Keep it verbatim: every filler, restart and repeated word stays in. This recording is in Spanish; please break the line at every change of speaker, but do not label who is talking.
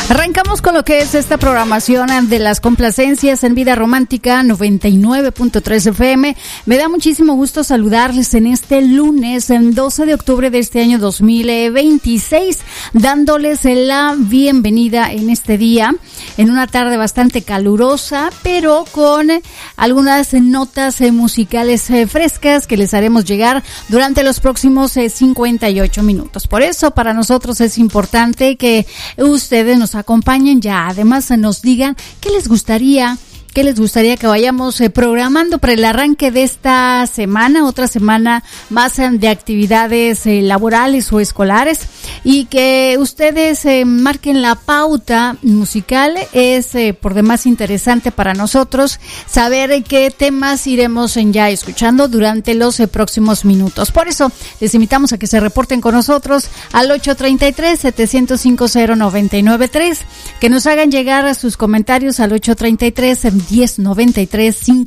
Arrancamos con lo que es esta programación de las complacencias en Vida Romántica noventa y nueve punto tres F M. Me da muchísimo gusto saludarles en este lunes, el doce de octubre de este año dos mil veintiséis, dándoles la bienvenida en este día, en una tarde bastante calurosa, pero con algunas notas musicales frescas que les haremos llegar durante los próximos cincuenta y ocho minutos. Por eso, para nosotros es importante que ustedes nos acompañen ya, además nos digan qué les gustaría ¿Qué les gustaría que vayamos eh, programando para el arranque de esta semana, otra semana más eh, de actividades eh, laborales o escolares, y que ustedes eh, marquen la pauta musical? Es eh, por demás interesante para nosotros saber eh, qué temas iremos eh, ya escuchando durante los eh, próximos minutos. Por eso les invitamos a que se reporten con nosotros al ocho tres tres, siete cero cinco, cero nueve nueve tres, que nos hagan llegar a sus comentarios al ocho tres tres, diez noventa y tres, cincuenta